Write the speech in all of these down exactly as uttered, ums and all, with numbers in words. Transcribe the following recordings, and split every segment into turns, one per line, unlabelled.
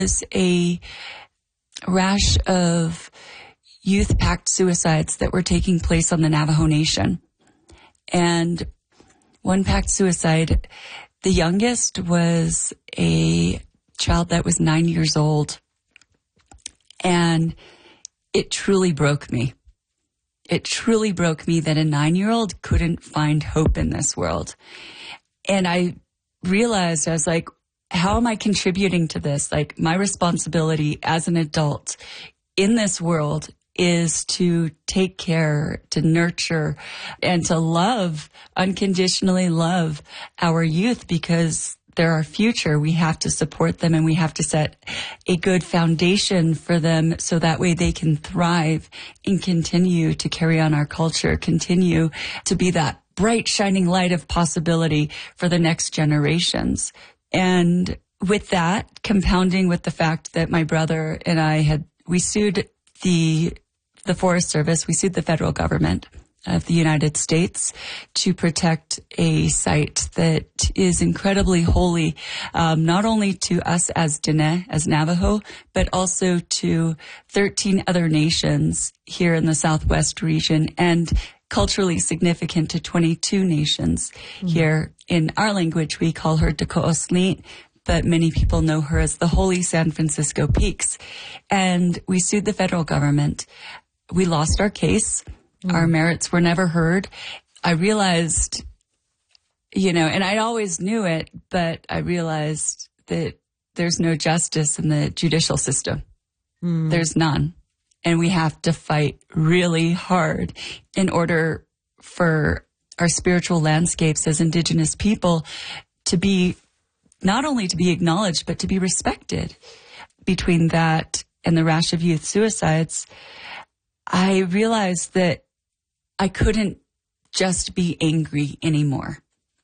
was a rash of youth pact suicides that were taking place on the Navajo Nation. And one pact suicide, the youngest was a child that was nine years old. And it truly broke me. It truly broke me that a nine-year-old couldn't find hope in this world. And I realized, I was like, how am I contributing to this? Like, my responsibility as an adult in this world is to take care, to nurture, and to love, unconditionally love our youth, because they're our future. We have to support them, and we have to set a good foundation for them so that way they can thrive and continue to carry on our culture, continue to be that bright, shining light of possibility for the next generations. And with that, compounding with the fact that my brother and I had, we sued the, the Forest Service, we sued the federal government of the United States to protect a site that is incredibly holy, um, not only to us as Dene, as Navajo, but also to thirteen other nations here in the Southwest region, and culturally significant to twenty-two nations. Mm-hmm. Here in our language, we call her Teko'oslit, but many people know her as the Holy San Francisco Peaks. And we sued the federal government. We lost our case. Mm. Our merits were never heard. I realized, you know, and I always knew it, but I realized that there's no justice in the judicial system. Mm. There's none. And we have to fight really hard in order for our spiritual landscapes as Indigenous people to be, not only to be acknowledged, but to be respected. Between that and the rash of youth suicides, I realized that I couldn't just be angry anymore.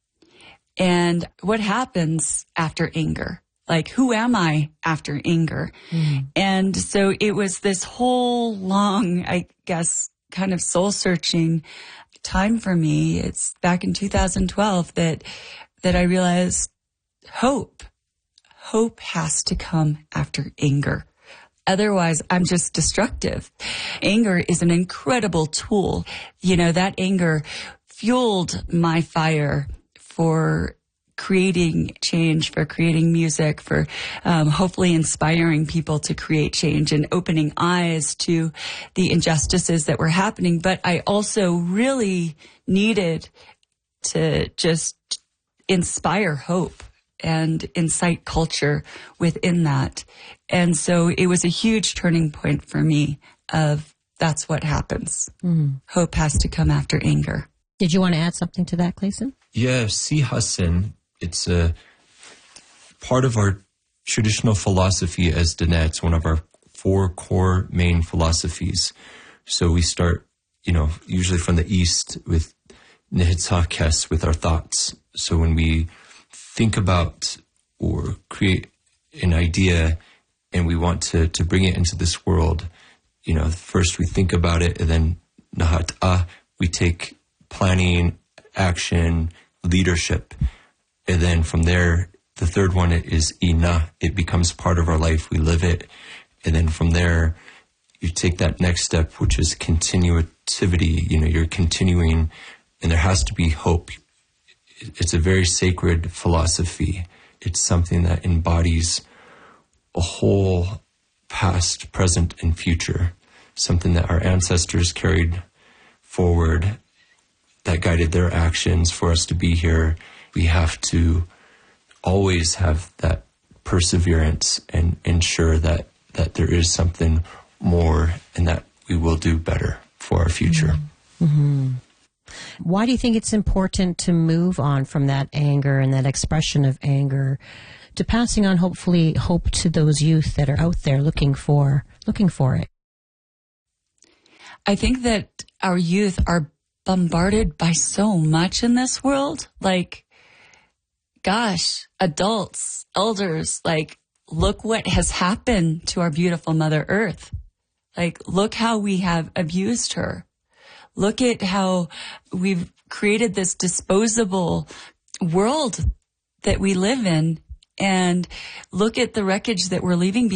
And what happens after anger? Like, who am I after anger? Mm. And so it was this whole long, I guess, kind of soul-searching time for me. It's back in two thousand twelve that that I realized hope. Hope has to come after anger. Otherwise, I'm just destructive. Anger is an incredible tool. You know, that anger fueled my fire for creating change, for creating music, for um, hopefully inspiring people to create change and opening eyes to the injustices that were happening. But I also really needed to just inspire hope and incite culture within that. And so it was a huge turning point for me of that's what happens. Mm. Hope has to come after anger.
Did you want to add something to that, Clayson?
Yeah, sihasin, it's a part of our traditional philosophy as Dene. It's one of our four core main philosophies. So we start, you know, usually from the east with Nihitzakes, with our thoughts. So when we think about or create an idea and we want to, to bring it into this world, you know, first we think about it, and then nahat'a, we take planning, action, leadership. And then from there, the third one is ina. It becomes part of our life. We live it. And then from there, you take that next step, which is continuativity. You know, you're continuing, and there has to be hope. It's a very sacred philosophy. It's something that embodies a whole past, present, and future, something that our ancestors carried forward that guided their actions for us to be here. We have to always have that perseverance and ensure that, that there is something more and that we will do better for our future.
Mm-hmm. Why do you think it's important to move on from that anger and that expression of anger to passing on, hopefully, hope to those youth that are out there looking for looking for it?
I think that our youth are bombarded by so much in this world. Like, gosh, adults, elders, like, look what has happened to our beautiful Mother Earth. Like, look how we have abused her. Look at how we've created this disposable world that we live in. and look at the wreckage that we're leaving